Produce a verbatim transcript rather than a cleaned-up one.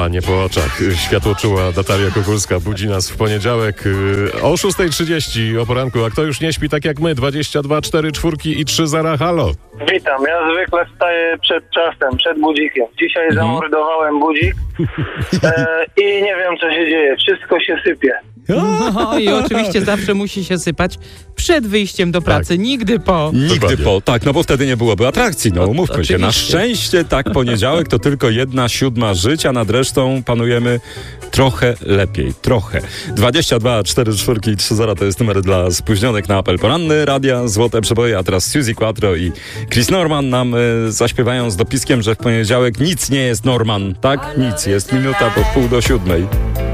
A, nie po oczach. Światłoczuła Natalia Kukulska budzi nas w poniedziałek o szósta trzydzieści o poranku. A kto już nie śpi tak jak my? dwadzieścia dwa, cztery czwórki i trzy zera. Halo. Witam, ja zwykle wstaję przed czasem, przed budzikiem. Dzisiaj Mhm. zamordowałem budzik e, i nie wiem, co się dzieje. Wszystko się sypie. No i oczywiście zawsze musi się sypać przed wyjściem do pracy, tak. Nigdy po. Nigdy Dokładnie. po, tak, no bo wtedy nie byłoby atrakcji, no umówmy oczywiście. się. Na szczęście tak, poniedziałek to tylko jedna siódma życia, nad resztą panujemy trochę lepiej, trochę. dwadzieścia dwa, cztery czwórki i trzy zera to jest numer dla spóźnionych na apel poranny Radia Złote Przeboje, a teraz Suzy Quattro i Chris Norman nam y, zaśpiewają z dopiskiem, że w poniedziałek nic nie jest Norman, tak? Nic, jest minuta po wpół do siódmej.